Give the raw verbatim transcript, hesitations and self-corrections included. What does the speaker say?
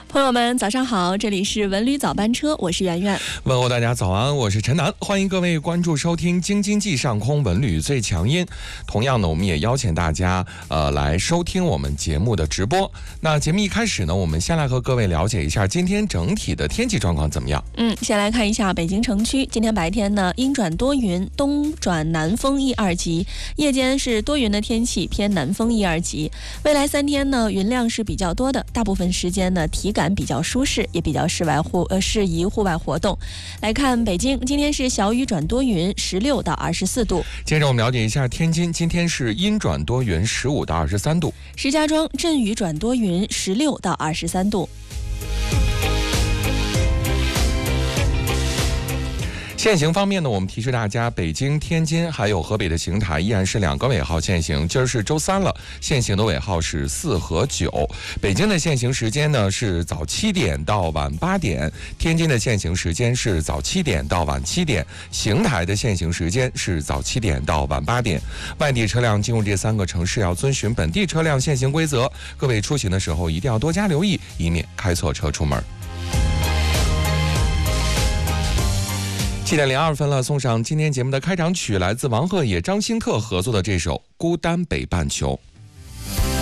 朋友们早上好，这里是文旅早班车，我是圆圆。 问候大家早安，我是陈楠，欢迎各位关注收听京津冀上空文旅最强音。同样呢，我们也邀请大家呃来收听我们节目的直播。那节目一开始呢，我们先来和各位了解一下今天整体的天气状况怎么样。 嗯，先来看一下北京城区，今天白天呢阴转多云，东转南风一二级，夜间是多云的天气，偏南风一二级。未来三天呢云量是比较多的，大部分时间呢体感比较舒适，也比较适外户呃适宜户外活动。来看北京，今天是小雨转多云，十六到二十四度。 接着我们了解一下天津，今天是阴转多云，十五到二十三度。 石家庄阵雨转多云，十六到二十三度。 限行方面呢，我们提示大家，北京、天津还有河北的邢台依然是两个尾号限行。今儿是周三了，限行的尾号是四和九。北京的限行时间呢是早七点到晚八点，天津的限行时间是早七点到晚七点，邢台的限行时间是早七点到晚八点。外地车辆进入这三个城市要遵循本地车辆限行规则，各位出行的时候一定要多加留意，以免开错车出门。七点零二分了，送上今天节目的开场曲，来自王鹤野、张新特合作的这首《孤单北半球》。